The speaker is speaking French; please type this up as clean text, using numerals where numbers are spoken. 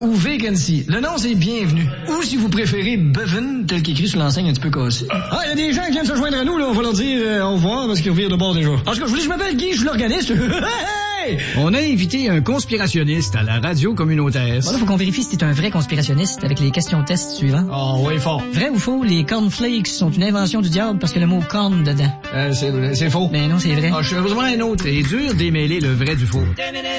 ou vacancy. Le nom, c'est bienvenue. Ou si vous préférez Bevan, tel qu'écrit sur l'enseigne un petit peu cassée. Ah, il y a des gens qui viennent se joindre à nous, là. On va leur dire au revoir parce qu'ils revirent de bord déjà. En tout cas, je vous dis, je m'appelle Guy, je suis l'organiste. Hey! On a invité un conspirationniste à la radio communautaire. Bon, là, faut qu'on vérifie si t'es un vrai conspirationniste avec les questions tests suivantes. Oh, oui, fort. Vrai ou faux, les cornflakes sont une invention du diable parce que le mot corn dedans. C'est faux. Ben non, c'est vrai. Ah, je suis besoin d'un autre. C'est dur d'émêler le vrai du faux.